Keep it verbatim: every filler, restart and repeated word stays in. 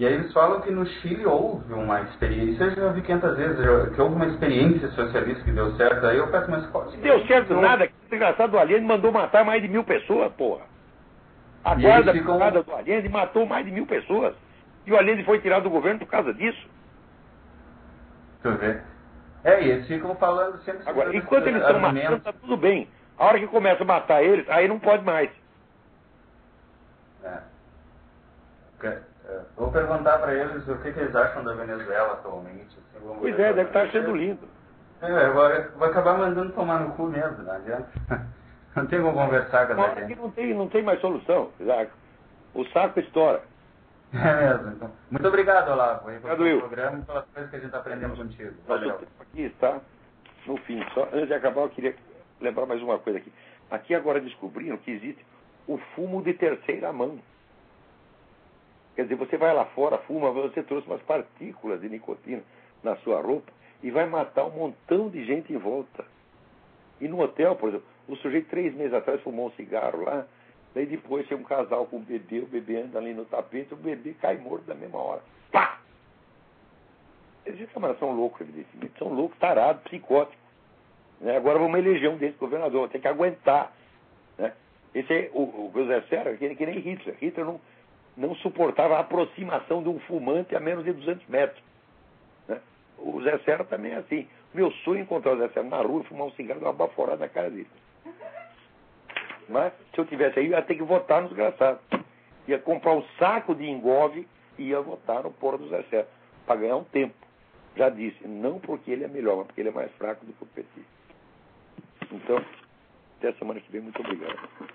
E aí eles falam que no Chile houve uma experiência, eu já vi quinhentas vezes, que houve uma experiência socialista que deu certo. Aí eu peço, mas qual deu certo não... nada, que o desgraçado do Allende mandou matar mais de mil pessoas, porra. A e guarda ficam... privada do Allende matou mais de mil pessoas. E o Allende foi tirado do governo por causa disso. Deixa eu ver. É, e eles ficam falando sempre... Agora, enquanto eles estão matando, tá tudo bem. A hora que começa a matar eles, aí não pode mais. É. Vou perguntar para eles o que, que eles acham da Venezuela atualmente. Assim, vamos Pois ver é, deve estar achando lindo. É, vai, vai acabar mandando tomar no cu mesmo, não adianta. Não tem como conversar com Uma a hora que gente. não tem, não tem mais solução. O saco estoura. É mesmo. Então. Muito obrigado, Olavo, aí, pelo Obrigado, programa e pelas coisas que a gente está aprendendo contigo. Nosso Valeu. tempo aqui está no fim. Só antes de acabar, eu queria lembrar mais uma coisa aqui. Aqui agora descobriram que existe o fumo de terceira mão. Quer dizer, você vai lá fora, fuma, você trouxe umas partículas de nicotina na sua roupa e vai matar um montão de gente em volta. E no hotel, por exemplo, o sujeito três meses atrás fumou um cigarro lá, daí depois tem um casal com o bebê, o bebê anda ali no tapete, o bebê cai morto na mesma hora. Pá! Esses camaradas são loucos, evidentemente. São loucos, tarados, psicóticos. Né? Agora vamos eleger um desses governador, tem que aguentar. Né? Esse é o, o José Serra, que, que nem Hitler. Hitler não, não suportava a aproximação de um fumante a menos de duzentos metros. Né? O José Serra também é assim. Meu sonho é encontrar o José Serra na rua e fumar um cigarro e dar uma baforada na cara dele. Mas, se eu tivesse aí, eu ia ter que votar no desgraçado. Ia comprar um saco de engove e ia votar no porra do José Serra, para ganhar um tempo. Já disse, não porque ele é melhor, mas porque ele é mais fraco do que o P T. Então, até a semana que vem, muito obrigado.